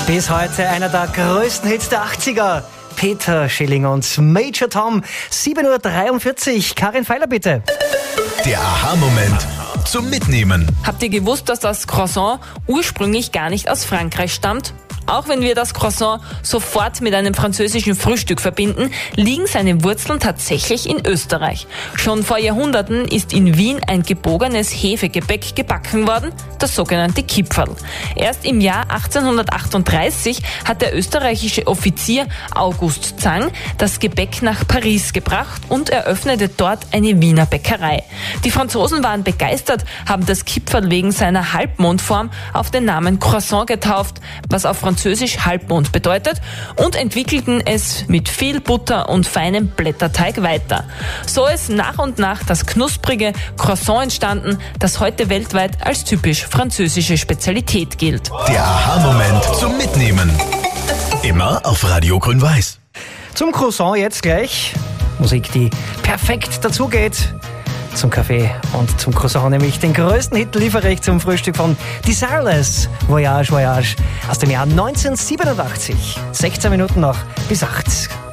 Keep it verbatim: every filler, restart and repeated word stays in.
Bis heute einer der größten Hits der achtziger. Peter Schilling und Major Tom. sieben Uhr dreiundvierzig. Karin Feiler, bitte. Der Aha-Moment zum Mitnehmen. Habt ihr gewusst, dass das Croissant ursprünglich gar nicht aus Frankreich stammt? Auch wenn wir das Croissant sofort mit einem französischen Frühstück verbinden, liegen seine Wurzeln tatsächlich in Österreich. Schon vor Jahrhunderten ist in Wien ein gebogenes Hefegebäck gebacken worden, das sogenannte Kipferl. Erst im Jahr achtzehnhundertachtunddreißig hat der österreichische Offizier August Zang das Gebäck nach Paris gebracht und eröffnete dort eine Wiener Bäckerei. Die Franzosen waren begeistert, haben das Kipferl wegen seiner Halbmondform auf den Namen Croissant getauft, was auf Französisch Halbmond bedeutet, und entwickelten es mit viel Butter und feinem Blätterteig weiter. So ist nach und nach das knusprige Croissant entstanden, das heute weltweit als typisch französische Spezialität gilt. Der Aha-Moment zum Mitnehmen. Immer auf Radio Grün-Weiß. Zum Croissant jetzt gleich. Musik, die perfekt dazugeht. Zum Kaffee und zum Croissant, nämlich den größten Hit liefere ich zum Frühstück von Desireless, Voyage, Voyage, aus dem Jahr neunzehnhundertsiebenundachtzig. sechzehn Minuten noch bis acht.